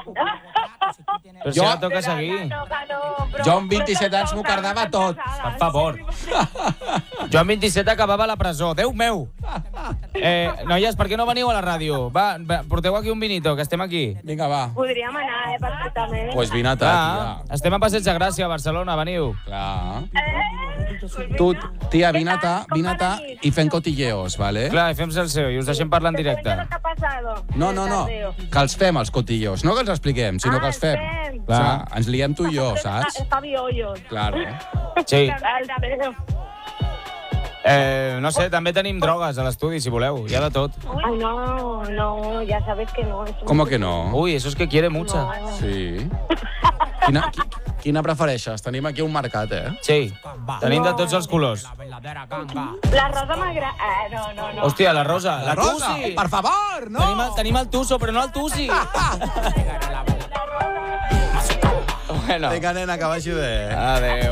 Però si ara toca seguir. Jo amb 27 anys m'ho cardava tot. Per favor. Jo amb 27 acabava a la presó. Déu meu! Noies, per què no veniu a la ràdio? Va, porteu aquí un vinito, que estem aquí. Vinga, va. Podríem anar, perfectament. Pues vine-te, tia. Estem a Passeig de Gràcia, a Barcelona, veniu. Clar. Tu, tia, vine-te i fem cotilleos, vale? Clar, i fem salseo i us deixem parlar en directe. ¿Qué ha pasado? No. Que els fem, els cotilleos. No que els expliquem, sinó que els fem. Clar, ens liem tu i jo, saps? Está biollos. Claro. Sí. Salseo. No sé, també tenim drogues a l'estudi, si voleu. Hi ha de tot. Ay, no, ya sabes que no. ¿Cómo que no? Ui, eso es que quiere mucha. Sí. Quina prefereixes? Tenim aquí un mercat, Sí, tenim de tots els colors. La rosa m'agrada. No. Hòstia, la rosa. La rosa, Tusi. per favor, no! Tenim el tuso, però no el tusi. Bueno. Vinga, nena, que vagi bé. Adéu.